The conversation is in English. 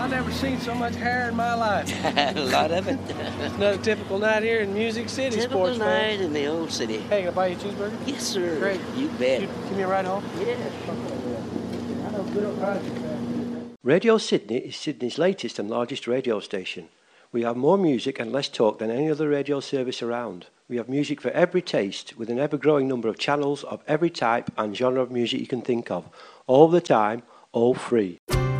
I've never seen so much hair in my life. A lot of it. It's not a typical night here in Music City, Typical sports night fan. in the old city. Hey, can I buy you a cheeseburger? Yes, sir. Great. You bet. You give me a ride home? Yeah. I know good prices. Radio Sydney is Sydney's latest and largest radio station. We have more music and less talk than any other radio service around. We have music for every taste, with an ever-growing number of channels of every type and genre of music you can think of, all the time, all free.